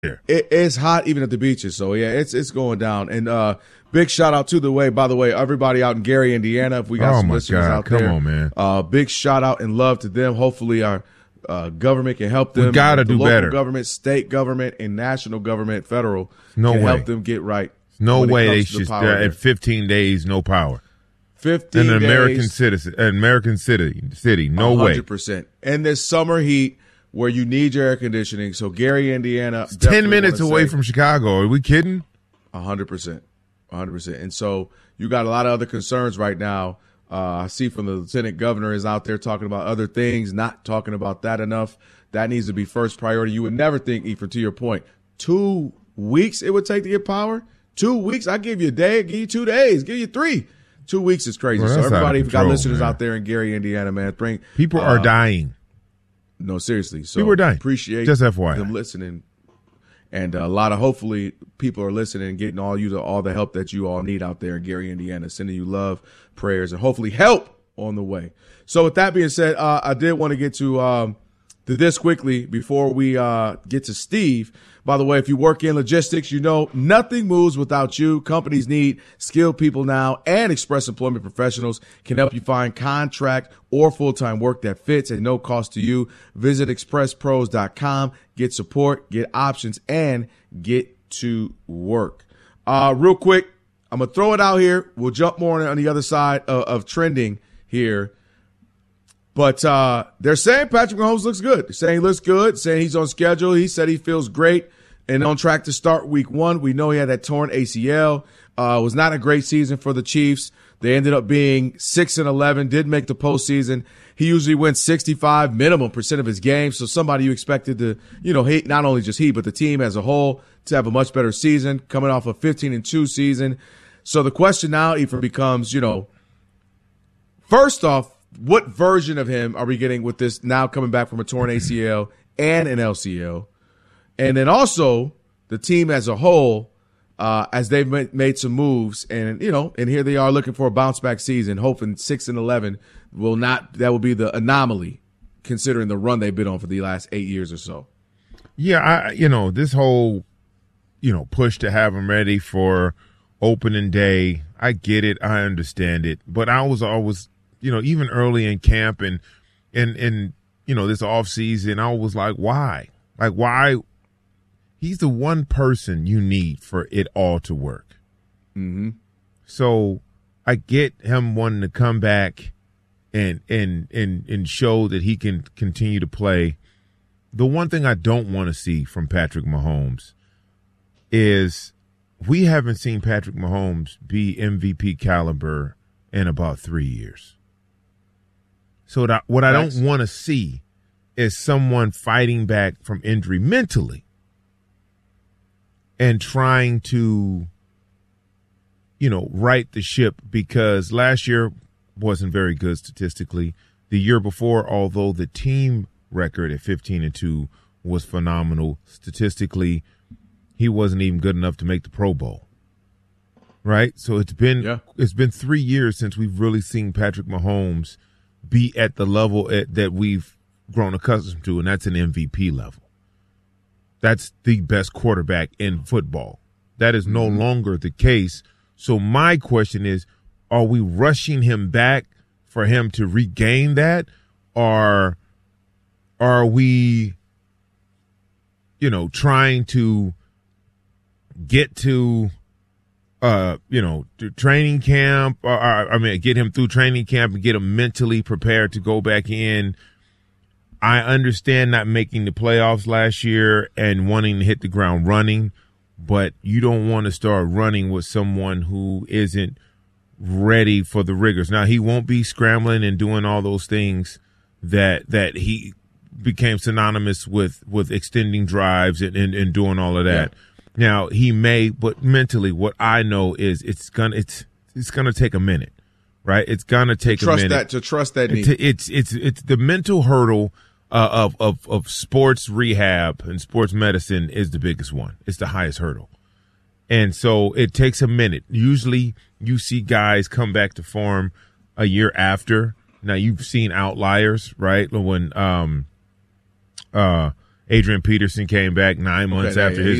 It's hot even at the beaches. So, yeah, it's going down. And big shout out by the way, everybody out in Gary, Indiana. If we got some listeners out there. Come on, man. Big shout out and love to them. Hopefully our government can help them. We got to do local better. Government, state government, and national government, federal can help them get right. No way they should at 15 days, no power. 15 days. American city. No 100%. way. 100%. And this summer heat where you need your air conditioning. So Gary, Indiana. It's 10 minutes away from Chicago. Are we kidding? 100%. 100%. And so you got a lot of other concerns right now. I see from the lieutenant governor is out there talking about other things, not talking about that enough. That needs to be first priority. You would never think, Ephraim, to your point, 2 weeks it would take to get power? 2 weeks? I give you a day, give you 2 days, give you 3. 2 weeks is crazy. Well, so everybody, if you got listeners man. out there in Gary, Indiana, man, people are dying. No, seriously. So people are dying. Appreciate just FYI. them listening. And a lot of, hopefully, people are listening and getting all the help that you all need out there in Gary, Indiana, sending you love, prayers, and hopefully help on the way. So with that being said, I did want to get to this quickly before we get to Steve. By the way, if you work in logistics, you know nothing moves without you. Companies need skilled people now, and Express Employment Professionals can help you find contract or full-time work that fits at no cost to you. Visit expresspros.com, get support, get options, and get to work. Real quick, I'm going to throw it out here. We'll jump more on the other side of trending here. But they're saying Patrick Mahomes looks good. They're saying he looks good, saying he's on schedule. He said he feels great and on track to start week 1. We know he had that torn ACL. It was not a great season for the Chiefs. They ended up being 6-11, did make the postseason. He usually wins 65% minimum of his games. So somebody you expected to, not only just he, but the team as a whole to have a much better season coming off a 15-2 season. So the question now, Ephraim, becomes, first off, what version of him are we getting with this now coming back from a torn ACL and an LCL? And then also the team as a whole, as they've made some moves and here they are looking for a bounce back season, hoping 6-11 that will be the anomaly considering the run they've been on for the last 8 years or so. Yeah. This whole, push to have him ready for opening day. I get it. I understand it. But I was always, even early in camp and this off season, I was like, why? Like, why? He's the one person you need for it all to work. Mm-hmm. So I get him wanting to come back and show that he can continue to play. The one thing I don't want to see from Patrick Mahomes is we haven't seen Patrick Mahomes be MVP caliber in about 3 years. So what I don't want to see is someone fighting back from injury mentally and trying to, right the ship, because last year wasn't very good statistically. The year before, although the team record at 15-2 was phenomenal statistically, he wasn't even good enough to make the Pro Bowl. Right? So it's been 3 years since we've really seen Patrick Mahomes be at the level that we've grown accustomed to, and that's an MVP level. That's the best quarterback in football. That is no longer the case. So my question is, are we rushing him back for him to regain that? Or are we, trying to get to training camp, get him through training camp and get him mentally prepared to go back in? I understand not making the playoffs last year and wanting to hit the ground running, but you don't want to start running with someone who isn't ready for the rigors. Now, he won't be scrambling and doing all those things that he became synonymous with extending drives and doing all of that. Yeah. Now, he may, but mentally, what I know is it's gonna take a minute, right? It's gonna take a minute to trust that need. It's the mental hurdle of sports rehab and sports medicine is the biggest one. It's the highest hurdle, and so it takes a minute. Usually, you see guys come back to form a year after. Now, you've seen outliers, right? When Adrian Peterson came back 9 months after his